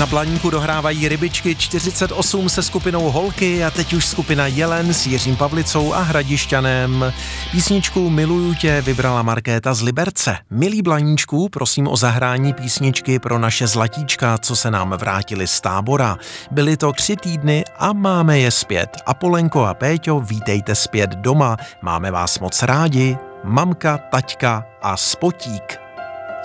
Na Blaníku dohrávají Rybičky 48 se skupinou Holky a teď už skupina Jelen s Jiřím Pavlicou a Hradišťanem. Písničku Miluju tě vybrala Markéta z Liberce. Milí Blaníčku, prosím o zahrání písničky pro naše zlatíčka, co se nám vrátili z tábora. Byly to 3 týdny a máme je zpět. Apolenko a Péťo, vítejte zpět doma. Máme vás moc rádi. Mamka, taťka a Spotík.